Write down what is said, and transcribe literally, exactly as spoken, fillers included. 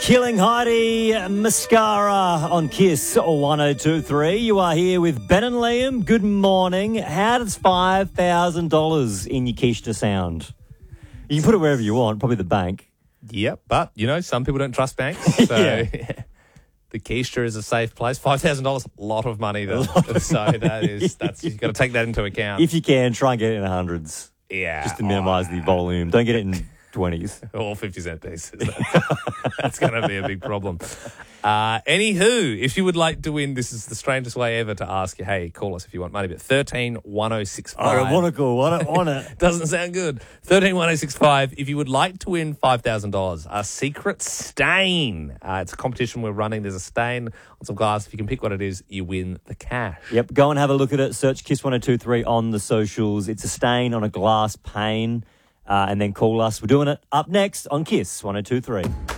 Killing Heidi Mascara on Kiss one oh two point three. You are here with Ben and Liam. Good morning. How does five thousand dollars in your quiche sound? You can put it wherever you want, probably the bank. Yep, but, you know, some people don't trust banks. So Yeah. the Keisha is a safe place. five thousand dollars, a lot of money, though. So that is, that's, you've got to take that into account. If you can, try and get it in the hundreds. Yeah. Just to minimise the volume. Don't get it in twenties. All fifty cent pieces. That's going to be a big problem. Uh, anywho, if you would like to win, this is the strangest way ever to ask you, hey, call us if you want money, but thirteen one oh six five. I don't want to call. I don't want it. Doesn't sound good. thirteen one oh six five. If you would like to win five thousand dollars, a secret stain. Uh, it's a competition we're running. There's a stain on some glass. If you can pick what it is, you win the cash. Yep, go and have a look at it. Search Kiss one oh two point three on the socials. It's a stain on a glass pane. Uh, and then call us. We're doing it up next on Kiss one oh two point three.